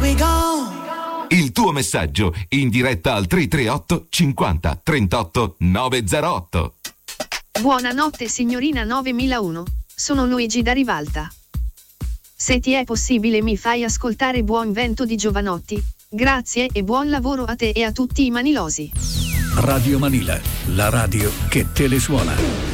we go. Il tuo messaggio in diretta al 338 50 38 908. Buonanotte signorina 9001, sono Luigi da Rivalta. Se ti è possibile mi fai ascoltare Buon Vento di Giovanotti, grazie e buon lavoro a te e a tutti i manilosi. Radio Manila, la radio che te le suona.